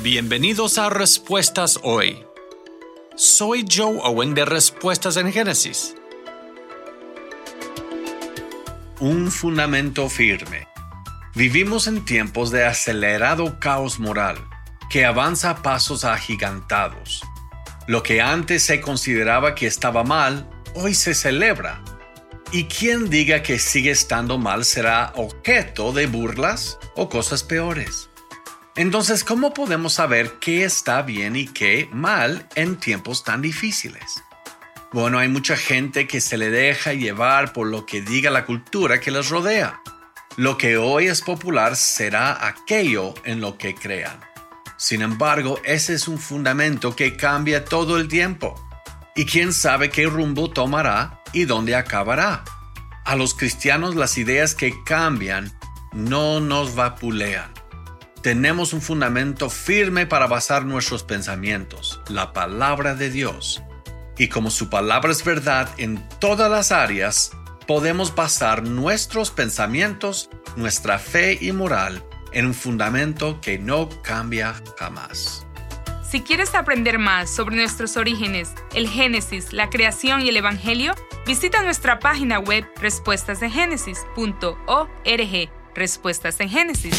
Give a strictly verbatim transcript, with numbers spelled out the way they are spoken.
Bienvenidos a Respuestas Hoy. Soy Joe Owen de Respuestas en Génesis. Un fundamento firme. Vivimos en tiempos de acelerado caos moral, que avanza a pasos agigantados. Lo que antes se consideraba que estaba mal, hoy se celebra. Y quien diga que sigue estando mal será objeto de burlas o cosas peores. Entonces, ¿cómo podemos saber qué está bien y qué mal en tiempos tan difíciles? Bueno, hay mucha gente que se le deja llevar por lo que diga la cultura que les rodea. Lo que hoy es popular será aquello en lo que crean. Sin embargo, ese es un fundamento que cambia todo el tiempo. Y quién sabe qué rumbo tomará y dónde acabará. A los cristianos las ideas que cambian no nos vapulean. Tenemos un fundamento firme para basar nuestros pensamientos, la palabra de Dios. Y como su palabra es verdad en todas las áreas, podemos basar nuestros pensamientos, nuestra fe y moral en un fundamento que no cambia jamás. Si quieres aprender más sobre nuestros orígenes, el Génesis, la creación y el Evangelio, visita nuestra página web respuestas en génesis punto org. Respuestas en Génesis.